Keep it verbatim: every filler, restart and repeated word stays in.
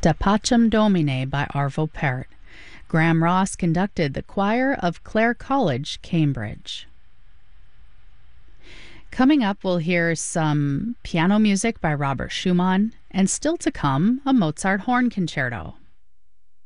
Da Pacem Domine by Arvo Pärt. Graham Ross conducted the choir of Clare College, Cambridge. Coming up, we'll hear some piano music by Robert Schumann, and still to come, a Mozart horn concerto.